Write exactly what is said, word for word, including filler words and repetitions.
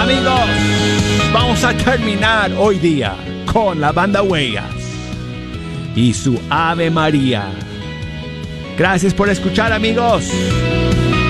Amigos, vamos a terminar hoy día con la banda Huellas y su Ave María. Gracias por escuchar, amigos.